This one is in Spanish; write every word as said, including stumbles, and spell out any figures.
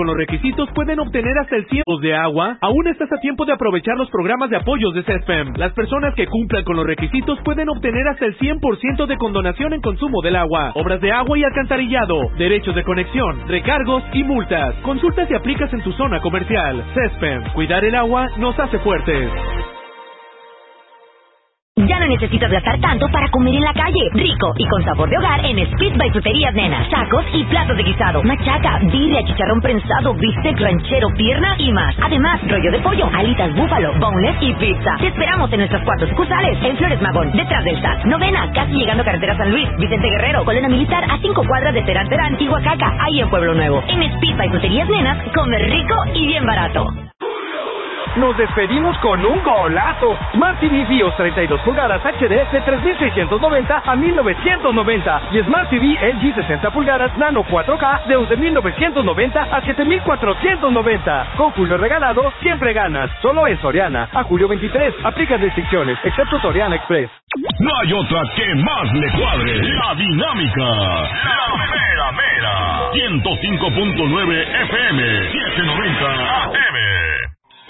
con los requisitos pueden obtener hasta el cien por ciento de agua. Aún estás a tiempo de aprovechar los programas de apoyos de CESPEM. Las personas que cumplan con los requisitos pueden obtener hasta el cien por ciento de condonación en consumo del agua, obras de agua y alcantarillado, derechos de conexión, recargos y multas. Consulta si aplicas en tu zona comercial. CESPEM. Cuidar el agua nos hace fuertes. Ya no necesitas gastar tanto para comer en la calle. Rico y con sabor de hogar en Spitz by Fruterías Nena. Tacos y platos de guisado, machaca, birria, chicharrón prensado, bistec ranchero, pierna y más. Además, rollo de pollo, alitas búfalo, boneless y pizza. Te esperamos en nuestros cuatro sucursales. En Flores Magón, detrás del S A T. Novena, casi llegando a Carretera San Luis. Vicente Guerrero, Colonia Militar, a cinco cuadras de Terán Terán y Huacaca. Ahí en Pueblo Nuevo. En Spitz by Fruterías Nenas, come rico y bien barato. Nos despedimos con un golazo. Smart T V Fios treinta y dos pulgadas H D de tres mil seiscientos noventa a mil novecientos noventa y Smart T V L G sesenta pulgadas Nano cuatro K de once mil novecientos noventa a siete mil cuatrocientos noventa. Con Julio regalado, siempre ganas. Solo en Soriana. A julio veintitrés. Aplican restricciones, excepto Soriana Express. No hay otra que más le cuadre. La dinámica. La mera mera. ciento cinco punto nueve F M. setecientos noventa A M.